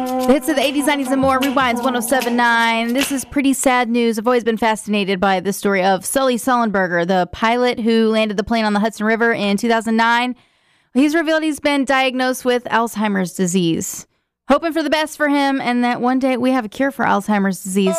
The hits of the 80s, 90s, and more. Rewinds 1079. This is pretty sad news. I've always been fascinated by the story of Sully Sullenberger, the pilot who landed the plane on the Hudson River in 2009. He's revealed he's been diagnosed with Alzheimer's disease. Hoping for the best for him and that one day we have a cure for Alzheimer's disease.